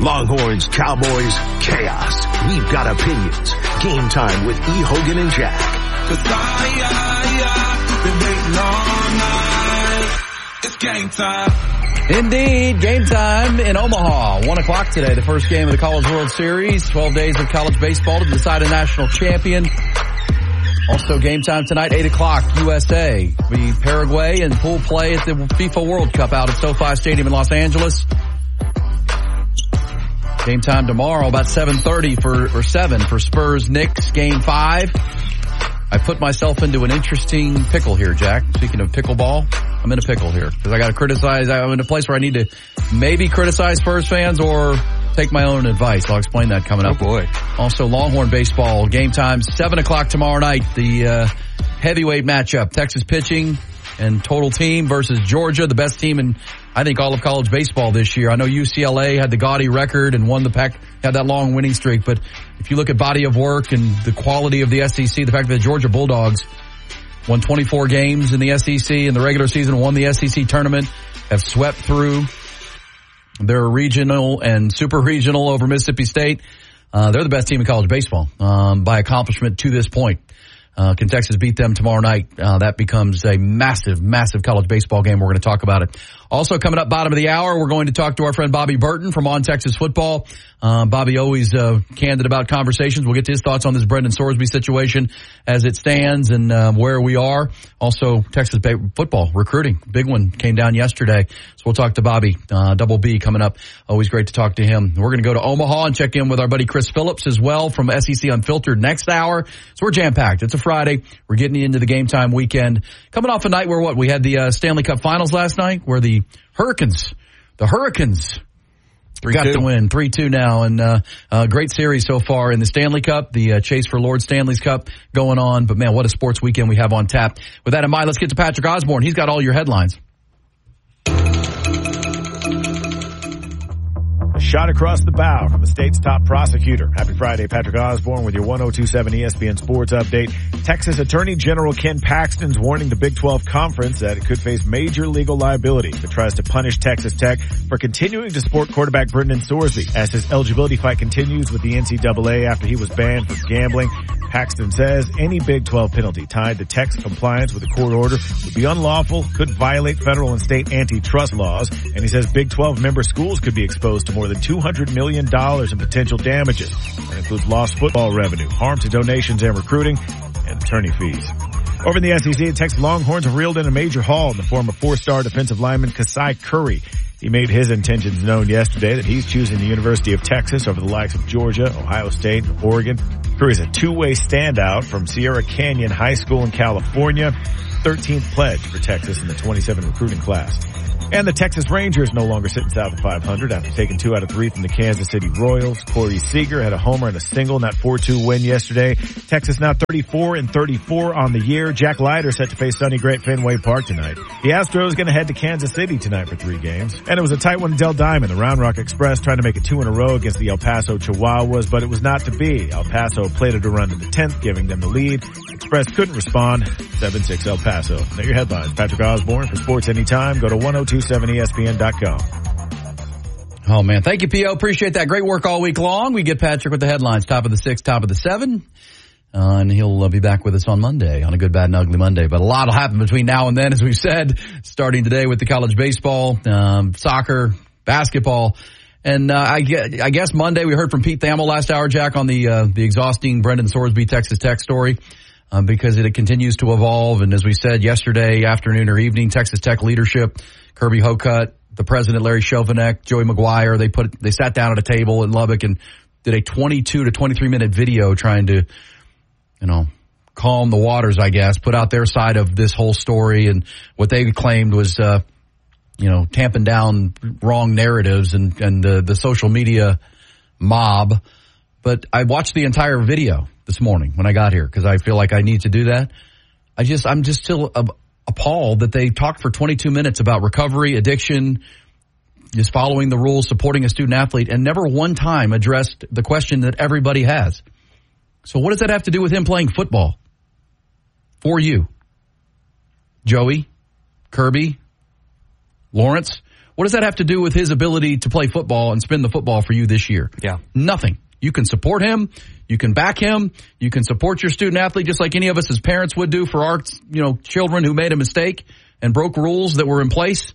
Longhorns, Cowboys, chaos. We've got opinions. Game time with E. Hogan and Jack. 'Cause been waiting all night. It's game time. Indeed, game time in Omaha. 1 o'clock today, the first game of the College World Series. 12 days of college baseball to decide a national champion. Also game time tonight, 8 o'clock, USA. Be Paraguay and pool play at the FIFA World Cup out at SoFi Stadium in Los Angeles. Game time tomorrow, about 7:30 for Spurs Knicks, game 5. I put myself into an interesting pickle here, Jack. Speaking of pickleball, I'm in a pickle here because I got to criticize. I'm in a place where I need to maybe criticize Spurs fans or take my own advice. I'll explain that coming up. Oh boy. Also, Longhorn baseball game time 7 o'clock tomorrow night. The heavyweight matchup: Texas pitching and total team versus Georgia, the best team in I think all of college baseball this year. I know UCLA had the gaudy record and won the pack, had that long winning streak, but if you look at body of work and the quality of the SEC, the fact that the Georgia Bulldogs won 24 games in the SEC in the regular season, won the SEC tournament, have swept through their regional and super regional over Mississippi State. They're the best team in college baseball by accomplishment to this point. Can Texas beat them tomorrow night? That becomes a massive, massive college baseball game. We're going to talk about it. Also coming up bottom of the hour, we're going to talk to our friend Bobby Burton from On Texas Football. Bobby always candid about conversations. We'll get to his thoughts on this Brendan Sorsby situation as it stands and where we are. Also, Texas football recruiting. Big one came down yesterday. So we'll talk to Bobby, Double B coming up. Always great to talk to him. We're going to go to Omaha and check in with our buddy Chris Phillips as well from SEC Unfiltered next hour. So we're jam-packed. It's a Friday. We're getting into the game time weekend. Coming off a night where we had the Stanley Cup Finals last night where the Hurricanes got the win 3-2 now, and great series so far in the Stanley Cup, the chase for Lord Stanley's Cup going on. But man, what a sports weekend we have on tap. With that in mind, let's get to Patrick Osborne. He's got all your headlines. A shot across the bow from the state's top prosecutor. Happy Friday, Patrick Osborne with your 102.7 ESPN Sports Update. Texas Attorney General Ken Paxton's warning the Big 12 Conference that it could face major legal liability if it tries to punish Texas Tech for continuing to support quarterback Brendan Sorsby as his eligibility fight continues with the NCAA after he was banned from gambling. Paxton says any Big 12 penalty tied to Tech's compliance with a court order would be unlawful, could violate federal and state antitrust laws, and he says Big 12 member schools could be exposed to more than $200 million in potential damages. That includes lost football revenue, harm to donations and recruiting, and attorney fees. Over in the SEC, the Texas Longhorns have reeled in a major haul in the form of 4-star defensive lineman Kasai Curry. He made his intentions known yesterday that he's choosing the University of Texas over the likes of Georgia, Ohio State, and Oregon. Curry's a two-way standout from Sierra Canyon High School in California. 13th pledge for Texas in the 27 recruiting class. And the Texas Rangers no longer sitting south of 500 after taking 2 out of 3 from the Kansas City Royals. Corey Seager had a homer and a single in that 4-2 win yesterday. Texas now 34-34 on the year. Jack Leiter set to face sunny Great Fenway Park tonight. The Astros going to head to Kansas City tonight for 3 games. And it was a tight one in Del Diamond. The Round Rock Express trying to make it 2 in a row against the El Paso Chihuahuas, but it was not to be. El Paso plated a run to the 10th, giving them the lead. Express couldn't respond. 7-6 El Paso. Now your headlines. Patrick Osborne for Sports Anytime. Go to 1027ESPN.com. Oh man, thank you, P.O. Appreciate that. Great work all week long. We get Patrick with the headlines. Top of the 6, top of the 7. And he'll be back with us on Monday, on a good, bad, and ugly Monday. But a lot will happen between now and then, as we've said, starting today with the college baseball, soccer, basketball. And I guess Monday we heard from Pete Thamel last hour, Jack, on the exhausting Brendan Sorsby Texas Tech story. Because it continues to evolve. And as we said yesterday afternoon or evening, Texas Tech leadership, Kirby Hocutt, the president, Larry Chovanec, Joey McGuire, they sat down at a table in Lubbock and did a 22 to 23 minute video trying to, calm the waters, I guess, put out their side of this whole story. And what they claimed was, tamping down wrong narratives and the social media mob. But I watched the entire video this morning when I got here because I feel like I need to do that. I'm just still appalled that they talked for 22 minutes about recovery, addiction, just following the rules, supporting a student athlete, and never one time addressed the question that everybody has. So what does that have to do with him playing football? For you, Joey, Kirby, Lawrence, What does that have to do with his ability to play football and spin the football for you this year? Yeah. Nothing. You can support him. You can back him. You can support your student athlete just like any of us as parents would do for our, children who made a mistake and broke rules that were in place.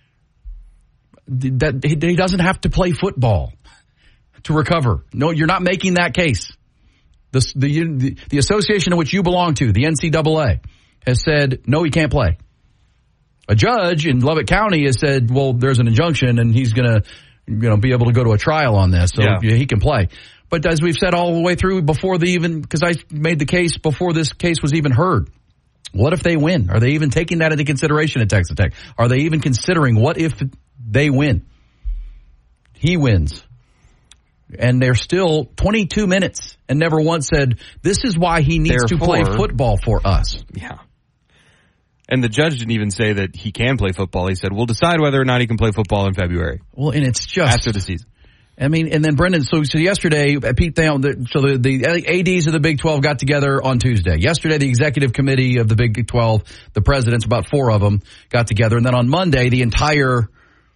That he doesn't have to play football to recover. No, you're not making that case. The association in which you belong to, the NCAA, has said, no, he can't play. A judge in Lubbock County has said, well, there's an injunction and he's going to, be able to go to a trial on this. So he can play. But as we've said all the way through because I made the case before this case was even heard. What if they win? Are they even taking that into consideration at Texas Tech? Are they even considering what if they win? He wins. And they're still 22 minutes and never once said, this is why he needs to play football for us. Yeah. And the judge didn't even say that he can play football. He said, we'll decide whether or not he can play football in February. Well, and it's just after the season. I mean, and then Brendan, so yesterday, Pete, the ADs of the Big 12 got together on Tuesday. Yesterday, the executive committee of the Big 12, the presidents, about 4 of them, got together. And then on Monday, the entire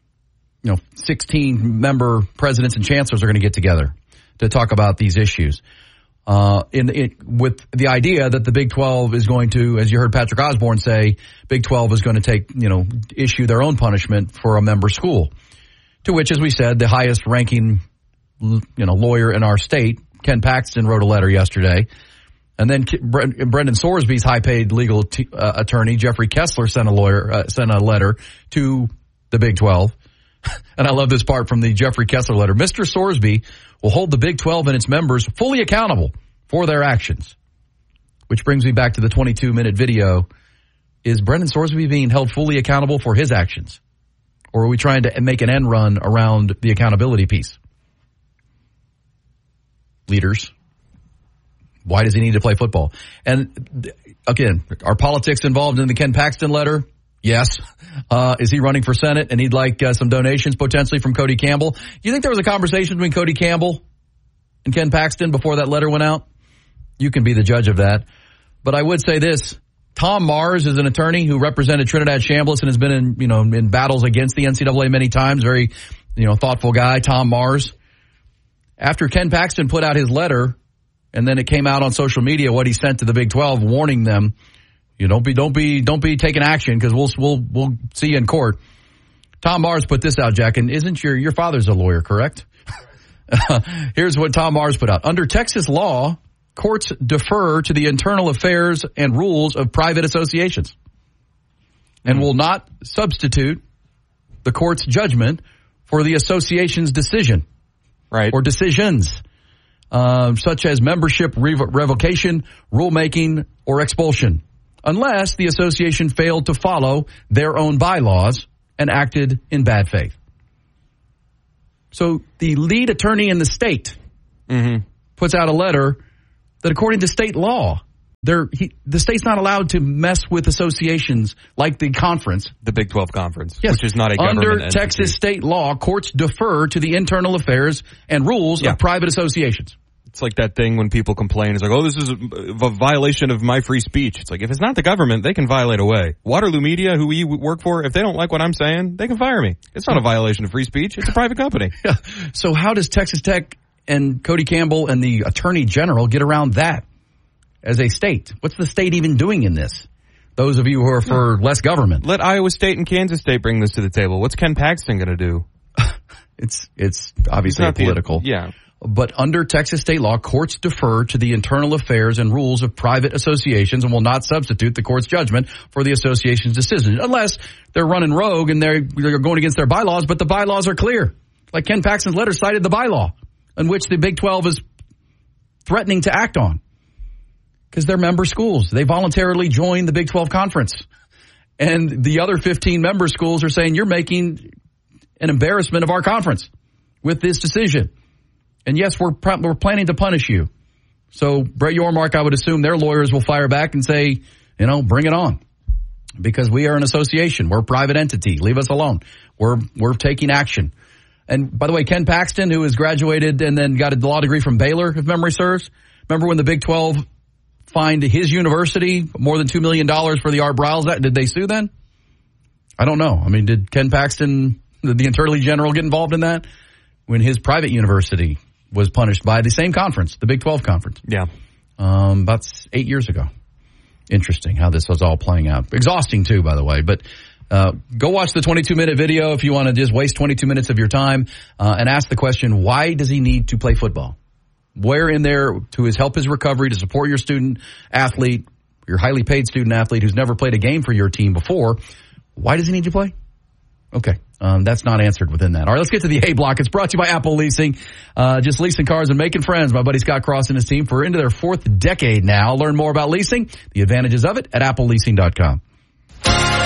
16 member presidents and chancellors are going to get together to talk about these issues. With the idea that the Big 12 is going to, as you heard Patrick Osborne say, Big 12 is going to issue their own punishment for a member school. To which, as we said, the highest ranking, lawyer in our state, Ken Paxton, wrote a letter yesterday. And then Brendan Sorsby's high-paid legal attorney, Jeffrey Kessler, sent a letter to the Big 12. And I love this part from the Jeffrey Kessler letter. Mr. Sorsby will hold the Big 12 and its members fully accountable for their actions. Which brings me back to the 22-minute video. Is Brendan Sorsby being held fully accountable for his actions? Or are we trying to make an end run around the accountability piece? Leaders, why does he need to play football? And again, are politics involved in the Ken Paxton letter? Yes. Is he running for Senate and he'd like some donations potentially from Cody Campbell? Do you think there was a conversation between Cody Campbell and Ken Paxton before that letter went out? You can be the judge of that. But I would say this. Tom Mars is an attorney who represented Trinidad Chambliss and has been in battles against the NCAA many times. Very, thoughtful guy, Tom Mars. After Ken Paxton put out his letter and then it came out on social media what he sent to the Big 12 warning them, don't be taking action because we'll see you in court. Tom Mars put this out, Jack, and isn't your father's a lawyer, correct? Here's what Tom Mars put out. Under Texas law, courts defer to the internal affairs and rules of private associations and will not substitute the court's judgment for the association's decision. Right. Or decisions, such as membership revocation, rulemaking, or expulsion, unless the association failed to follow their own bylaws and acted in bad faith. So the lead attorney in the state puts out a letter that according to state law, the state's not allowed to mess with associations like the conference. The Big 12 conference, yes. Which is not a government Under entity. Texas state law, courts defer to the internal affairs and rules of private associations. It's like that thing when people complain. It's like, oh, this is a violation of my free speech. It's like, if it's not the government, they can violate away. Waterloo Media, who we work for, if they don't like what I'm saying, they can fire me. It's not a violation of free speech. It's a private company. Yeah. So how does Texas Tech and Cody Campbell and the Attorney General get around that as a state? What's the state even doing in this? Those of you who are for less government. Let Iowa State and Kansas State bring this to the table. What's Ken Paxton going to do? It's obviously political. Yeah. But under Texas state law, courts defer to the internal affairs and rules of private associations and will not substitute the court's judgment for the association's decision, unless they're running rogue and they're going against their bylaws, but the bylaws are clear. Like Ken Paxton's letter cited the bylaw in which the Big 12 is threatening to act on. Because they're member schools. They voluntarily joined the Big 12 conference. And the other 15 member schools are saying, you're making an embarrassment of our conference with this decision. And yes, we're planning to punish you. So Brett Yormark, I would assume their lawyers will fire back and say, bring it on. Because we are an association. We're a private entity. Leave us alone. We're taking action. And by the way, Ken Paxton, who has graduated and then got a law degree from Baylor, if memory serves. Remember when the Big 12 fined his university more than $2 million for the Art Briles? Did they sue then? I don't know. I mean, did Ken Paxton Did the Attorney General get involved in that? When his private university was punished by the same conference, the Big 12 conference. Yeah. About 8 years ago. Interesting how this was all playing out. Exhausting, too, by the way. But go watch the 22-minute video if you want to just waste 22 minutes of your time and ask the question, why does he need to play football? Where in there to help his recovery, to support your student athlete, your highly paid student athlete who's never played a game for your team before, why does he need to play? Okay. That's not answered within that. All right, let's get to the A block. It's brought to you by Apple Leasing. Just leasing cars and making friends. My buddy Scott Cross and his team for into their 4th decade now. Learn more about leasing, the advantages of it at appleleasing.com.